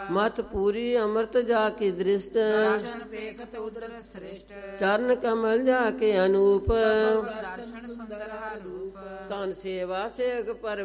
मत पूरी अमृत जाके दृष्ट दर्शन पेखत उदर श्रेष्ठ चरण कमल जाके अनूप दर्शन सुंदर रूप तन सेवा सेवक पर